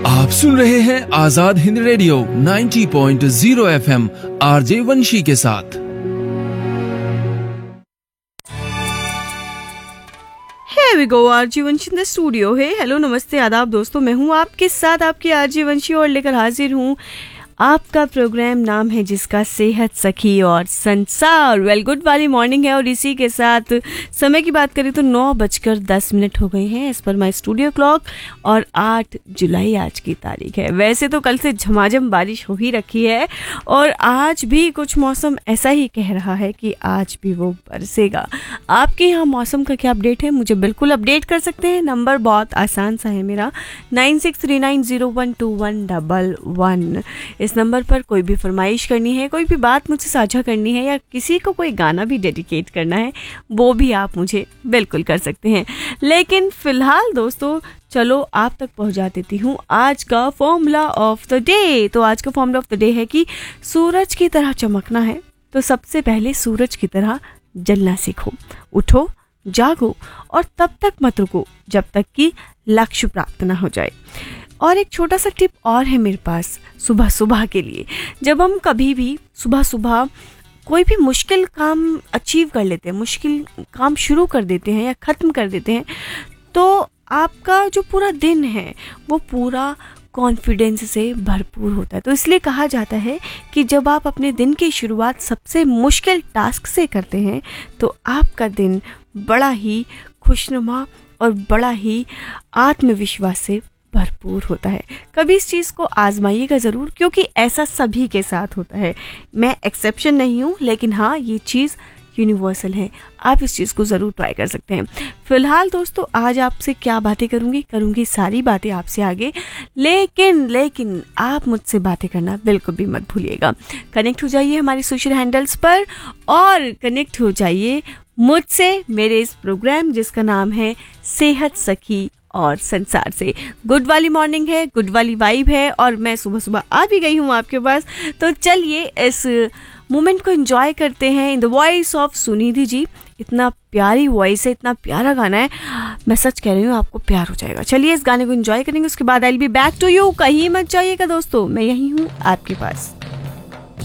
आप सुन रहे हैं Azad Hind radio 90.0 FM RJ वंशी के साथ। Here we go, RJ Banshi in the studio है। हेलो नमस्ते आदाब दोस्तों, मैं हूँ आपके साथ आपकी आरजे वंशी और लेकर हाजिर हूँ आपका प्रोग्राम, नाम है जिसका सेहत सखी और संसार। वेल गुड वाली मॉर्निंग है और इसी के साथ समय की बात करें तो 9:10 हो गए हैं इस पर माई स्टूडियो क्लॉक और 8 जुलाई आज की तारीख है। वैसे तो कल से झमाझम बारिश हो ही रखी है और आज भी कुछ मौसम ऐसा ही कह रहा है कि आज भी वो बरसेगा। आपके यहाँ मौसम का क्या अपडेट है, मुझे बिल्कुल अपडेट कर सकते हैं। नंबर बहुत आसान सा है मेरा, 9639012111। इस नंबर पर कोई भी फरमाइश करनी है, कोई भी बात मुझसे साझा करनी है या किसी को कोई गाना भी डेडिकेट करना है, वो भी आप मुझे बिल्कुल कर सकते हैं। लेकिन फिलहाल दोस्तों चलो आप तक पहुंचा देती हूँ आज का फॉर्मूला ऑफ द डे। तो आज का फॉर्मूला ऑफ द डे है कि सूरज की तरह चमकना है तो सबसे पहले सूरज की तरह जलना सीखो। उठो, जागो और तब तक मत रुको जब तक कि लक्ष्य प्राप्त ना हो जाए। और एक छोटा सा टिप और है मेरे पास सुबह सुबह के लिए। जब हम कभी भी सुबह सुबह कोई भी मुश्किल काम अचीव कर लेते हैं, मुश्किल काम शुरू कर देते हैं या ख़त्म कर देते हैं, तो आपका जो पूरा दिन है वो पूरा कॉन्फिडेंस से भरपूर होता है। तो इसलिए कहा जाता है कि जब आप अपने दिन की शुरुआत सबसे मुश्किल टास्क से करते हैं तो आपका दिन बड़ा ही खुशनुमा और बड़ा ही आत्मविश्वास से भरपूर होता है। कभी इस चीज़ को आजमाइएगा ज़रूर, क्योंकि ऐसा सभी के साथ होता है। मैं एक्सेप्शन नहीं हूँ, लेकिन हाँ ये चीज़ यूनिवर्सल है। आप इस चीज़ को ज़रूर ट्राई कर सकते हैं। फिलहाल दोस्तों आज आपसे क्या बातें करूँगी सारी बातें आपसे आगे, लेकिन आप मुझसे बातें करना बिल्कुल भी मत भूलिएगा। कनेक्ट हो जाइए हमारे सोशल हैंडल्स पर और कनेक्ट हो जाइए मुझसे मेरे इस प्रोग्राम जिसका नाम है सेहत सखी और संसार से। गुड वाली मॉर्निंग है, गुड वाली वाइब है और मैं सुबह सुबह आ भी गई हूँ आपके पास। तो चलिए इस मोमेंट को एंजॉय करते हैं in the voice of Sunidhi जी। इतना प्यारी वॉइस है, इतना प्यारा गाना है, मैं सच कह रही हूँ आपको प्यार हो जाएगा। चलिए इस गाने को एंजॉय करेंगे, उसके बाद I will be back to you. कहीं मत जाइएगा दोस्तों, मैं यही हूँ आपके पास।